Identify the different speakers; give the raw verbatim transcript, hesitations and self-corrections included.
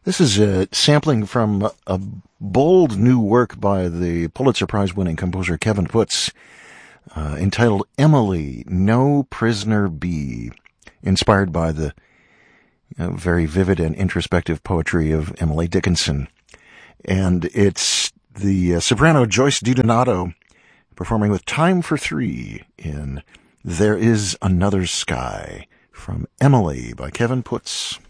Speaker 1: This is a sampling from a bold new work by the Pulitzer Prize-winning composer Kevin Puts, uh, entitled Emily, No Prisoner Be, inspired by the uh, very vivid and introspective poetry of Emily Dickinson. And it's the uh, soprano Joyce DiDonato performing with Time for Three in There Is Another Sky from Emily by Kevin Puts.